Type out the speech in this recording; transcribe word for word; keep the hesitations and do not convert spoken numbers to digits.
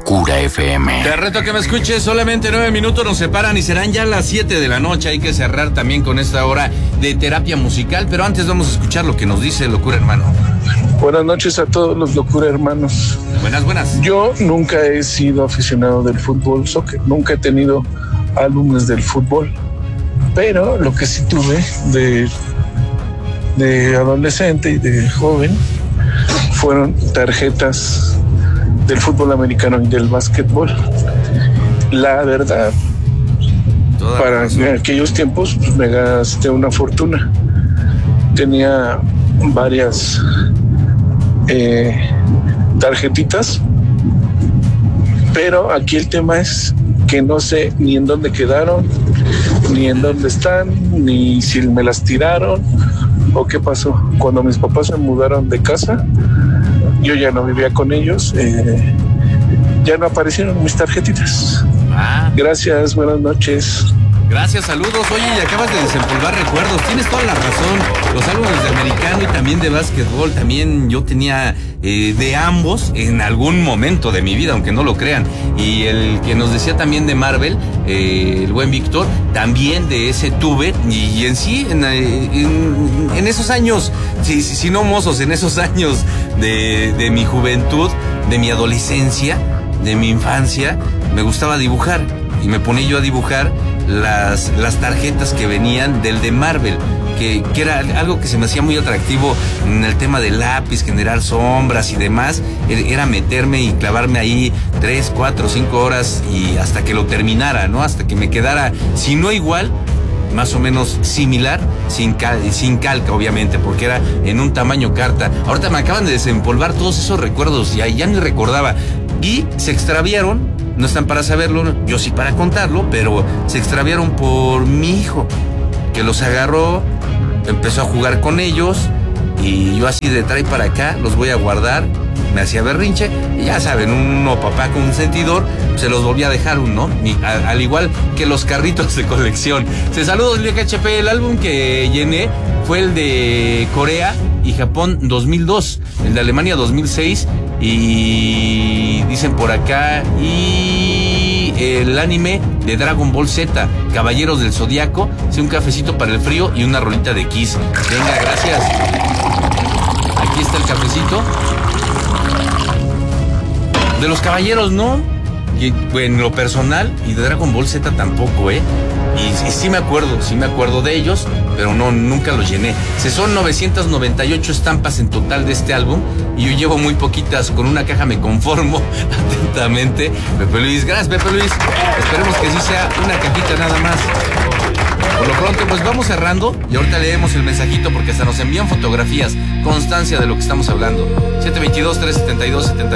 Locura F M. Te reto que me escuches, solamente nueve minutos nos separan y serán ya las siete de la noche. Hay que cerrar también con esta hora de terapia musical, pero antes vamos a escuchar lo que nos dice Locura Hermano. Buenas noches a todos los Locura Hermanos. Buenas, buenas. Yo nunca he sido aficionado del fútbol, soccer, nunca he tenido álbumes del fútbol, pero lo que sí tuve de, de adolescente y de joven fueron tarjetas del fútbol americano y del básquetbol. La verdad, Toda para razón. aquellos tiempos pues, me gasté una fortuna. Tenía varias eh, tarjetitas, pero aquí el tema es que no sé ni en dónde quedaron, ni en dónde están, ni si me las tiraron o qué pasó. Cuando mis papás se mudaron de casa, yo ya no vivía con ellos, eh, ya no aparecieron mis tarjetitas. Ah. Gracias, buenas noches. Gracias, saludos. Oye, y acabas de desempolvar recuerdos. Tienes toda la razón. Los álbumes de americano y también de básquetbol, también yo tenía eh, de ambos en algún momento de mi vida, aunque no lo crean. Y el que nos decía también de Marvel, eh, el buen Víctor, también de ese tuve. Y, y en sí, en, en, en esos años, si, si, si no mozos, en esos años de, de mi juventud, de mi adolescencia, de mi infancia, me gustaba dibujar. Y me ponía yo a dibujar las, las tarjetas que venían del de Marvel, que, que era algo que se me hacía muy atractivo en el tema del lápiz, generar sombras y demás. Era meterme y clavarme ahí tres, cuatro, cinco horas y hasta que lo terminara, ¿no? Hasta que me quedara, si no igual, más o menos similar, sin, cal, sin calca, obviamente, porque era en un tamaño carta. Ahorita me acaban de desempolvar todos esos recuerdos, ya, ya ni recordaba. Y se extraviaron. No están para saberlo, yo sí para contarlo, pero se extraviaron por mi hijo, que los agarró, empezó a jugar con ellos y yo así de trae para acá, los voy a guardar, me hacía berrinche y ya saben, uno papá con un sentidor, se los volvía a dejar uno, al, al igual que los carritos de colección. Se saludos, L K H P, el álbum que llené fue el de Corea y Japón dos mil dos, el de Alemania dos mil seis y dicen por acá y el anime de Dragon Ball Z, Caballeros del Zodiaco, sí, un cafecito para el frío y una rolita de Kiss. Venga, gracias. Aquí está el cafecito. De los caballeros, ¿no? Y, bueno, en lo personal, y de Dragon Ball Z tampoco, ¿eh? Y, y sí me acuerdo, sí me acuerdo de ellos, pero no, nunca los llené. Se son novecientas noventa y ocho estampas en total de este álbum, y yo llevo muy poquitas, con una caja me conformo. Atentamente, Pepe Luis. Gracias, Pepe Luis. Esperemos que sí sea una cajita nada más. Por lo pronto, pues vamos cerrando, y ahorita leemos el mensajito, porque hasta nos envían fotografías, constancia de lo que estamos hablando. siete veintidós, trescientos setenta y dos, setenta y dos.